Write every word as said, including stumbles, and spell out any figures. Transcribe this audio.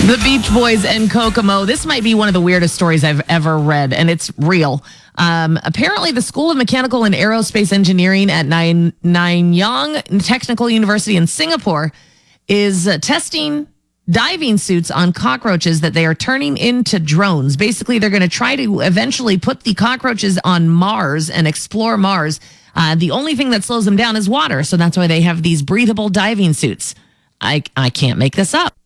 The Beach Boys and Kokomo. This might be one of the weirdest stories I've ever read, and it's real. Um, apparently, the School of Mechanical and Aerospace Engineering at Nanyang Technical University in Singapore is uh, testing diving suits on cockroaches that they are turning into drones. Basically, they're going to try to eventually put the cockroaches on Mars and explore Mars. Uh, the only thing that slows them down is water, so that's why they have these breathable diving suits. I, I can't make this up.